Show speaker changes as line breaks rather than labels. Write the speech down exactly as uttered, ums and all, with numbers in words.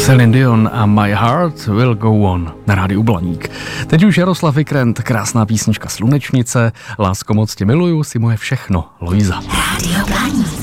Celine Dion a My Heart Will Go On na rádiu Blaník. Teď už Jaroslav Vikrent, krásná písnička Slunečnice, Lásko, moc tě miluju, si moje všechno, Lojza.
Rádio Blaník.